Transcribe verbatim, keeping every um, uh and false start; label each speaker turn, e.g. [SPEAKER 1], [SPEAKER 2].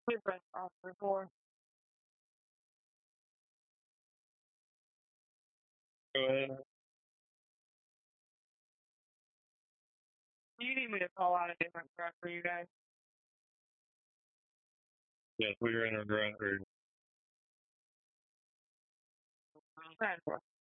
[SPEAKER 1] We've been off before.
[SPEAKER 2] Go ahead.
[SPEAKER 1] Do you need me to call out a different truck for you guys?
[SPEAKER 2] Yes, we are in our drive through.
[SPEAKER 1] Ten four.